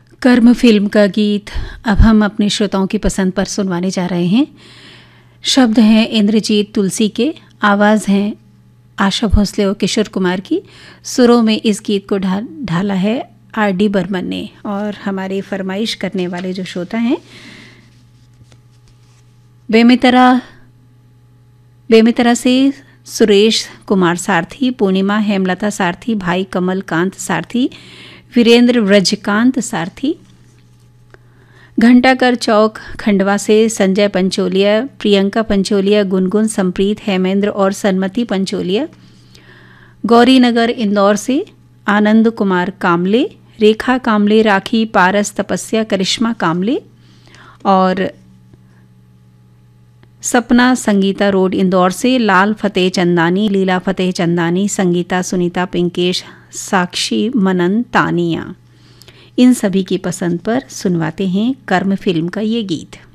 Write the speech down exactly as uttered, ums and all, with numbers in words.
कर्म फिल्म का गीत अब हम अपने श्रोताओं की पसंद पर सुनवाने जा रहे हैं। शब्द हैं इंद्रजीत तुलसी के, आवाज़ हैं आशा भोसले और किशोर कुमार की, सुरों में इस गीत को ढा, ढाला है आर डी बर्मन ने। और हमारे फरमाइश करने वाले जो श्रोता हैं बेमितरा बेमितरा से सुरेश कुमार सारथी, पूर्णिमा हेमलता सारथी, भाई कमल कांत सारथी, वीरेंद्र व्रजकांत सारथी, घंटाकर चौक खंडवा से संजय पंचोलिया, प्रियंका पंचोलिया, गुनगुन, संप्रीत, हेमेंद्र और सन्मति पंचोलिया, गौरी नगर इंदौर से आनंद कुमार कामले, रेखा कामले, राखी, पारस, तपस्या, करिश्मा कामले और सपना संगीता रोड इंदौर से लाल फतेह चंदानी, लीला फतेह चंदानी, संगीता, सुनीता, पिंकेश, साक्षी, मनन, तानिया, इन सभी की पसंद पर सुनवाते हैं कर्म फिल्म का ये गीत।